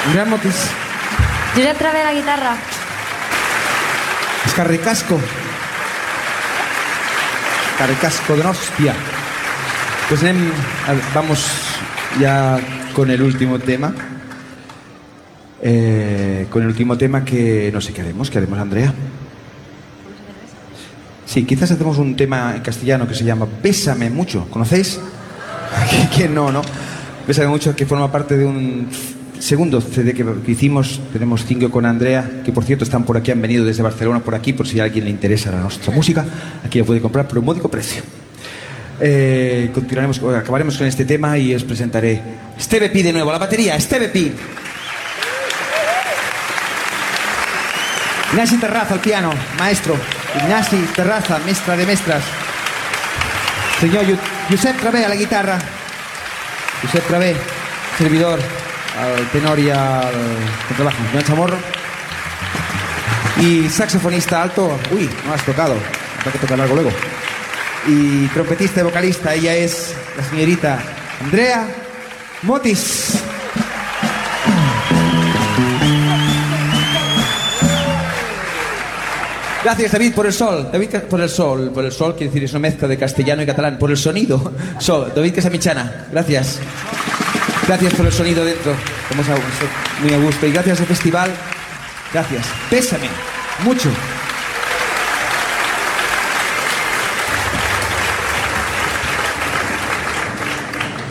Gran Motis. Josep Travé a la guitarra. Escarricasco. Escarricasco de Nostia. Pues vamos ya con el último tema. Con el último tema que no sé qué haremos. ¿Qué haremos, Andrea? Sí, quizás hacemos un tema en castellano que se llama Bésame mucho. ¿Conocéis? ¿Quién no, no? Bésame mucho, que forma parte de un segundo CD que hicimos. Tenemos 5 con Andrea, que por cierto están por aquí, han venido desde Barcelona por aquí, por si a alguien le interesa nuestra música. Aquí la puede comprar por un módico precio. Acabaremos con este tema y os presentaré Esteve Pi de nuevo, a la batería, Esteve Pi. Ignasi Terraza al piano, maestro. Ignasi Terraza, mestra de mestras. Señor Josep Travé a la guitarra. Josep Travé, servidor, al tenor y al contrabajo. Joan Chamorro. Y saxofonista alto. Uy, no has tocado. Habrá que tocar algo luego. Y trompetista y vocalista. Ella es la señorita Andrea Motis. Gracias, David, por el sol. David, por el sol. Por el sol quiere decir, es una mezcla de castellano y catalán. Por el sonido. Sol. David Casamichana. Gracias. Gracias por el sonido dentro. Estamos muy a gusto. Y gracias al festival. Gracias. Bésame mucho.